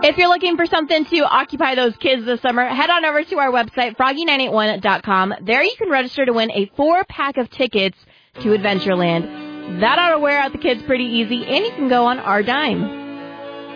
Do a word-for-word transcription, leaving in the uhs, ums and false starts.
If you're looking for something to occupy those kids this summer, head on over to our website, froggy nine eight one dot com. There you can register to win a four-pack of tickets to Adventureland. That ought to wear out the kids pretty easy, and you can go on our dime.